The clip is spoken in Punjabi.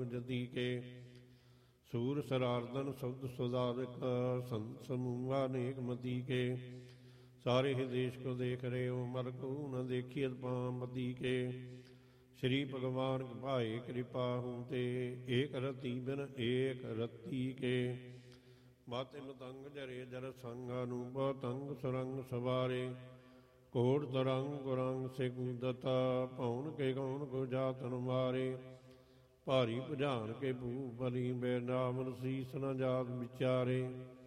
ਜਦੀ ਕੇ ਸੂਰ ਸਰਾਰਦਨ ਸ਼ਬਦ ਸੁਦਾਰਿਕ ਸੰਤ ਸਮੂਹਾ ਅਨੇਕ ਮਤੀ ਕੇ ਸਾਰੇ ਹੀ ਦੇਸ਼ ਕੋ ਦੇਖ ਰਹੇ ਹੋ ਮਰ ਕੋ ਨ ਦੇਖੀ ਮਤੀ ਕੇ ਸ਼੍ਰੀ ਭਗਵਾਨ ਭਾਏ ਕਿਰਪਾ ਹੂੰ ਤੇ ਏਕ ਰਤੀ ਬਿਨ ਏਕ ਰਤੀ ਕੇ ਮਾਤੇ ਮਤੰਗ ਜਰੇ ਜਰ ਸੰਗ ਅਨੂਪ ਤੰਗ ਸੁਰੰਗ ਸਵਾਰੇ ਕੋਟ ਤਰੰਗ ਗੁਰੰਗ ਸੇ ਗੁਦਤਾ ਭਉਨ ਕੇ ਗਉਣ ਕੋ ਜਾਤਨ ਮਾਰੇ ਭਾਰੀ ਭੁਜਾਨ ਕੇ ਭੂ ਬਲੀ ਬੇ ਨਾਮ ਸੀਸ ਨ ਜਾਤ ਵਿਚਾਰੇ